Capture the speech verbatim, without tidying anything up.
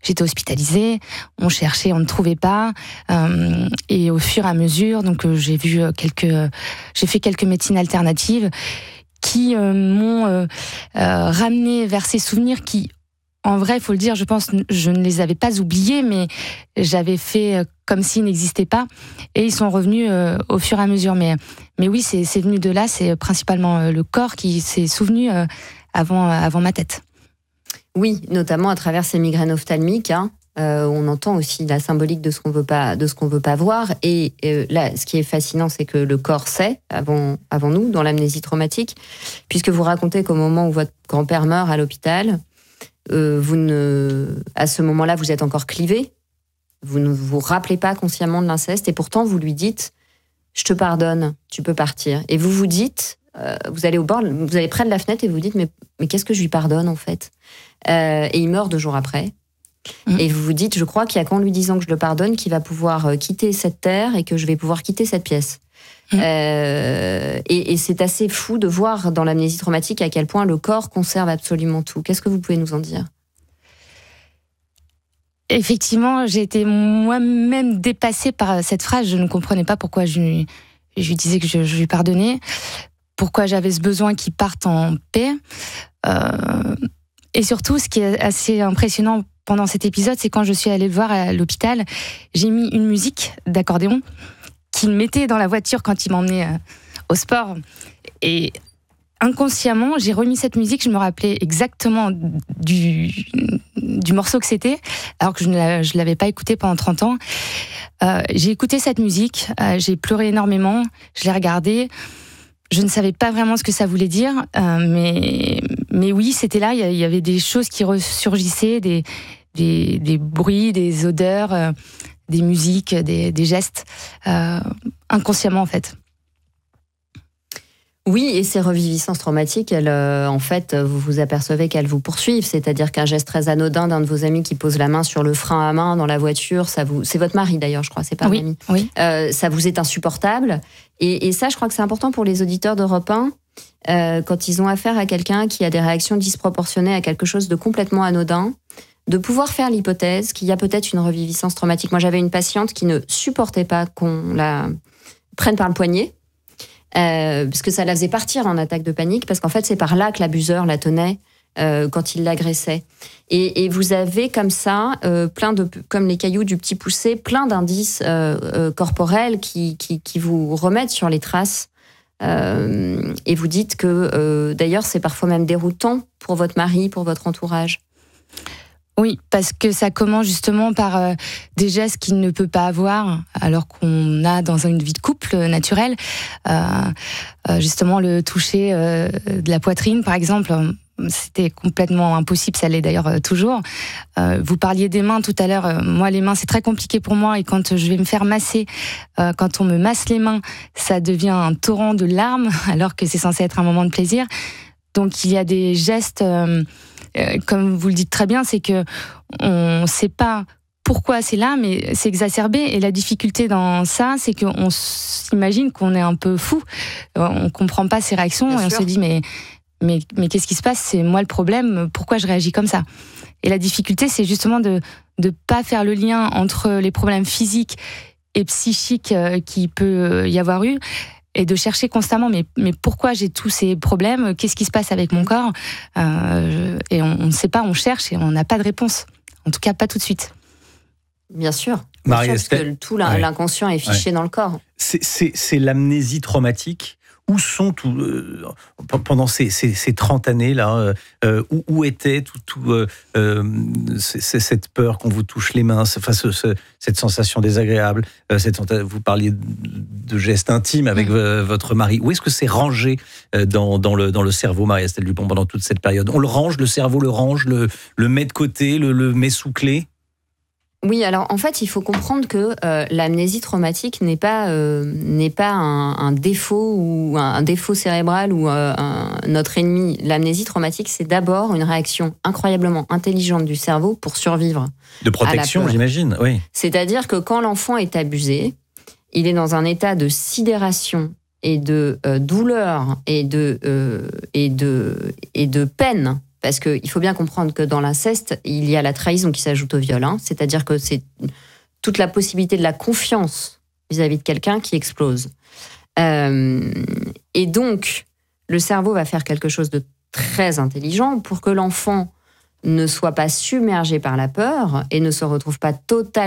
j'étais hospitalisée, on cherchait, on ne trouvait pas, euh, et au fur et à mesure, donc euh, j'ai vu quelques, j'ai fait quelques médecines alternatives qui euh, m'ont euh, euh, ramené vers ces souvenirs qui, en vrai, il faut le dire, je pense, je ne les avais pas oubliés, mais j'avais fait comme s'ils n'existaient pas, et ils sont revenus euh, au fur et à mesure. Mais, mais oui, c'est, c'est venu de là, c'est principalement euh, le corps qui s'est souvenu euh, avant, euh, avant ma tête. Oui, notamment à travers ces migraines ophtalmiques, hein, euh, on entend aussi la symbolique de ce qu'on veut pas, de ce qu'on veut pas voir. Et euh, là, ce qui est fascinant, c'est que le corps sait avant, avant nous, dans l'amnésie traumatique, puisque vous racontez qu'au moment où votre grand-père meurt à l'hôpital, Euh, vous ne, à ce moment-là, vous êtes encore clivé. Vous ne vous rappelez pas consciemment de l'inceste, et pourtant vous lui dites « je te pardonne, tu peux partir ». Et vous vous dites, euh, vous allez au bord, vous allez près de la fenêtre et vous dites « mais, mais qu'est-ce que je lui pardonne en fait ?» euh, Et il meurt deux jours après. Mmh. Et vous vous dites « je crois qu'il y a qu'en lui disant que je le pardonne qu'il va pouvoir quitter cette terre et que je vais pouvoir quitter cette pièce ». Mmh. Euh, et, et c'est assez fou de voir dans l'amnésie traumatique à quel point le corps conserve absolument tout. Qu'est-ce que vous pouvez nous en dire ? Effectivement, j'ai été moi-même dépassée par cette phrase. Je ne comprenais pas pourquoi je lui, je lui disais que je, je lui pardonnais, pourquoi j'avais ce besoin qu'il parte en paix. Euh, et surtout, ce qui est assez impressionnant pendant cet épisode, c'est quand je suis allée le voir à l'hôpital, j'ai mis une musique d'accordéon qu'il mettait dans la voiture quand il m'emmenait euh, au sport. Et inconsciemment, j'ai remis cette musique, je me rappelais exactement du, du morceau que c'était, alors que je ne l'avais pas écouté pendant trente ans. Euh, j'ai écouté cette musique, euh, j'ai pleuré énormément, je l'ai regardée. Je ne savais pas vraiment ce que ça voulait dire, euh, mais, mais oui, c'était là, il y avait des choses qui ressurgissaient, des, des, des bruits, des odeurs, euh, des musiques, des, des gestes, euh, inconsciemment en fait. Oui, et ces reviviscences traumatiques, elles, euh, en fait, vous vous apercevez qu'elles vous poursuivent, c'est-à-dire qu'un geste très anodin d'un de vos amis qui pose la main sur le frein à main dans la voiture, ça vous, c'est votre mari d'ailleurs, je crois, c'est pas oui, un ami, oui. euh, ça vous est insupportable. Et, et ça, je crois que c'est important pour les auditeurs d'Europe un, euh, quand ils ont affaire à quelqu'un qui a des réactions disproportionnées à quelque chose de complètement anodin, de pouvoir faire l'hypothèse qu'il y a peut-être une reviviscence traumatique. Moi, j'avais une patiente qui ne supportait pas qu'on la prenne par le poignet, euh, parce que ça la faisait partir en attaque de panique, parce qu'en fait, c'est par là que l'abuseur la tenait euh, quand il l'agressait. Et, et vous avez comme ça, euh, plein de, comme les cailloux du petit poucet, plein d'indices euh, euh, corporels qui, qui, qui vous remettent sur les traces. Euh, et vous dites que, euh, d'ailleurs, c'est parfois même déroutant pour votre mari, pour votre entourage. Oui, parce que ça commence justement par euh, des gestes qu'il ne peut pas avoir, alors qu'on a dans une vie de couple euh, naturelle. Euh, euh, justement, le toucher euh, de la poitrine, par exemple, c'était complètement impossible, ça l'est d'ailleurs euh, toujours. Euh, vous parliez des mains tout à l'heure. Euh, moi, les mains, c'est très compliqué pour moi. Et quand je vais me faire masser, euh, quand on me masse les mains, ça devient un torrent de larmes, alors que c'est censé être un moment de plaisir. Donc, il y a des gestes... Euh, Euh, comme vous le dites très bien, c'est que on ne sait pas pourquoi c'est là, mais c'est exacerbé. Et la difficulté dans ça, c'est qu'on s'imagine qu'on est un peu fou. On ne comprend pas ses réactions. Bien et sûr. On se dit, mais, mais, mais qu'est-ce qui se passe ? C'est moi le problème. Pourquoi je réagis comme ça ? Et la difficulté, c'est justement de ne pas faire le lien entre les problèmes physiques et psychiques qu'il peut y avoir eu, et de chercher constamment, mais, mais pourquoi j'ai tous ces problèmes ? Qu'est-ce qui se passe avec mon corps ? euh, Et on ne sait pas, on cherche et on n'a pas de réponse. En tout cas, pas tout de suite. Bien sûr. Bien sûr, parce que tout l'inconscient ouais. est fiché ouais. dans le corps. C'est, c'est, c'est l'amnésie traumatique. Où sont tout, euh, pendant ces, ces, ces trente années-là, euh, où, où était tout, tout, euh, euh, c'est, cette peur qu'on vous touche les mains, enfin, ce, ce, cette sensation désagréable, euh, cette, vous parliez de gestes intimes avec mmh. votre mari. Où est-ce que c'est rangé dans, dans, le, dans le cerveau, Marie-Estelle Dupont, pendant toute cette période ? On le range, le cerveau le range, le, le met de côté, le, le met sous clé ? Oui, alors en fait, il faut comprendre que euh, l'amnésie traumatique n'est pas euh, n'est pas un, un défaut ou un, un défaut cérébral ou euh, un, notre ennemi. L'amnésie traumatique, c'est d'abord une réaction incroyablement intelligente du cerveau pour survivre. De protection, j'imagine, oui. C'est-à-dire que quand l'enfant est abusé, il est dans un état de sidération et de euh, douleur et de euh, et de et de peine Parce qu'il faut bien comprendre que dans l'inceste, il y a la trahison qui s'ajoute au viol. Hein. C'est-à-dire que c'est toute la possibilité de la confiance vis-à-vis de quelqu'un qui explose. Euh, et donc, le cerveau va faire quelque chose de très intelligent pour que l'enfant ne soit pas submergé par la peur et ne se retrouve pas totalement